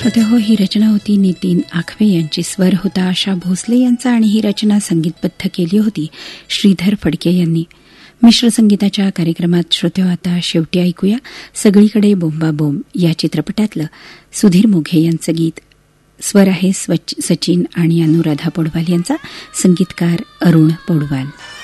श्रोते हो, ही रचना होती नितीन आखवे यांची. स्वर होता आशा भोसले यांचा आणि ही रचना संगीतबद्ध केली होती श्रीधर फडके यांनी. मिश्र संगीताच्या कार्यक्रमात श्रोते आता शेवटी ऐकूया सगळीकडे बोंबा बोंब या चित्रपटातलं सुधीर मोघे यांचं गीत. स्वर आहे सचिन आणि अनुराधा पौडवाल यांचा, संगीतकार अरुण पौडवाल.